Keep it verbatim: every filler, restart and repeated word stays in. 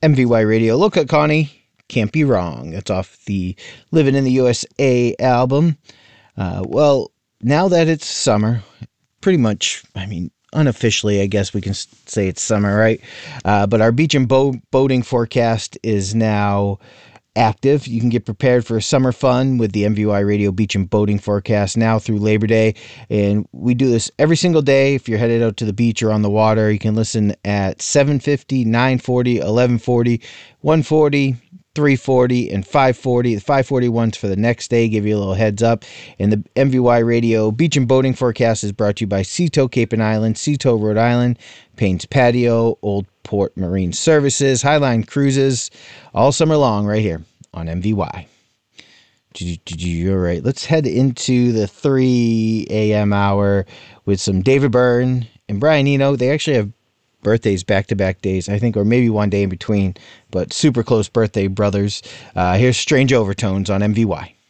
M V Y Radio. Look at Connie. Can't be wrong. That's off the Living in the U S A album. Uh, well, now that it's summer, pretty much, I mean, unofficially, I guess we can say it's summer, right? Uh, but our beach and bo- boating forecast is now active. You can get prepared for summer fun with the M V Y Radio Beach and Boating Forecast now through Labor Day. And we do this every single day. If you're headed out to the beach or on the water, you can listen at seven fifty, nine forty, eleven forty, one forty, three forty, and five forty. The five forty ones for the next day, give you a little heads up. And the M V Y Radio Beach and Boating Forecast is brought to you by Seatow Cape and Island, Seatow, Rhode Island, Payne's Patio, Old Port Marine Services, Highline Cruises, all summer long right here on M V Y. You're right. Let's head into the three a.m. hour with some David Byrne and Brian Eno. They actually have birthdays back-to-back days, I think, or maybe one day in between, but super close birthday brothers. Uh, here's Strange Overtones on M V Y.